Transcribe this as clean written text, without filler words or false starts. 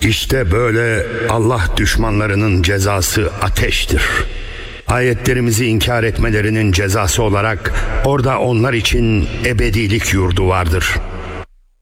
İşte böyle Allah düşmanlarının cezası ateştir. Ayetlerimizi inkar etmelerinin cezası olarak orada onlar için ebedilik yurdu vardır.